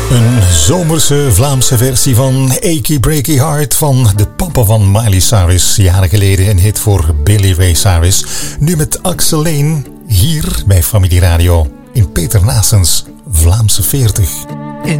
Een zomerse Vlaamse versie van Achy Breaky Heart van de papa van Miley Cyrus. Jaren geleden een hit voor Billy Ray Cyrus. Nu met Axel Lane hier bij Familie Radio in Peter Naessens Vlaamse 40.